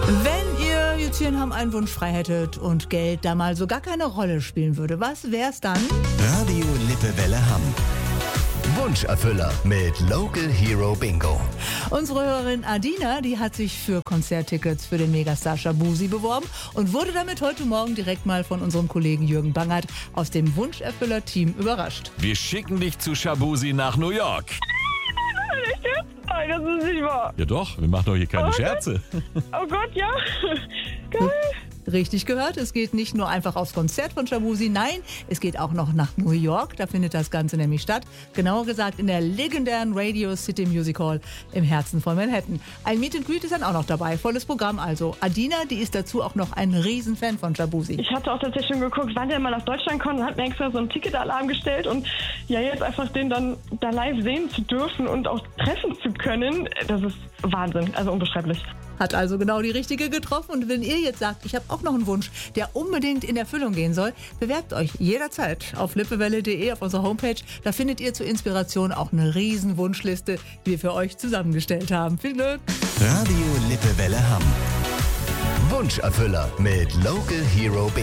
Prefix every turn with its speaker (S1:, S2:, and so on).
S1: Wenn ihr jetzt hier in Hamm einen Wunsch frei hättet und Geld da mal so gar keine Rolle spielen würde, was wär's dann?
S2: Radio Lippewelle Hamm. Wunscherfüller mit Local Hero Bingo.
S1: Unsere Hörerin Adina, die hat sich für Konzerttickets für den Megastar Shabuzi beworben und wurde damit heute Morgen direkt mal von unserem Kollegen Jürgen Bangert aus dem Wunscherfüller-Team überrascht.
S3: Wir schicken dich zu Shabuzi nach New York.
S4: Nein, das ist nicht wahr.
S3: Ja doch, wir machen doch hier keine Scherze.
S4: Oh Gott, ja. Geil.
S1: Richtig gehört, es geht nicht nur einfach aufs Konzert von Shabuzi, nein, es geht auch noch nach New York, da findet das Ganze nämlich statt. Genauer gesagt in der legendären Radio City Music Hall im Herzen von Manhattan. Ein Meet and Greet ist dann auch noch dabei, volles Programm also. Adina, die ist dazu auch noch ein Riesenfan von Shabuzi.
S4: Ich hatte auch tatsächlich schon geguckt, wann der mal nach Deutschland kommt und hat mir extra so einen Ticketalarm gestellt und ja, jetzt einfach den dann da live sehen zu dürfen und auch treffen zu können, das ist Wahnsinn, also unbeschreiblich.
S1: Hat also genau die richtige getroffen und wenn ihr jetzt sagt, ich habe auch noch einen Wunsch, der unbedingt in Erfüllung gehen soll, bewerbt euch jederzeit auf lippewelle.de auf unserer Homepage. Da findet ihr zur Inspiration auch eine riesen Wunschliste, die wir für euch zusammengestellt haben. Viel Glück!
S2: Radio Lippewelle Hamm. Wunscherfüller mit Local Hero Bingo.